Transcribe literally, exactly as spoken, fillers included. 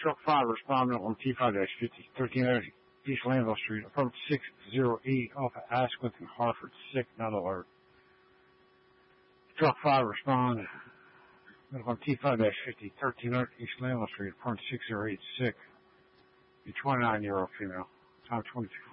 Truck five responding on T five fifty, thirteen hundred East Landville Street, apartment six oh eight off of Asquith and Hartford, sick, not alert. Truck five respond on T five fifty, thirteen hundred East Landville Street, apartment six oh eight, sick. A twenty-nine-year-old female, time twenty-two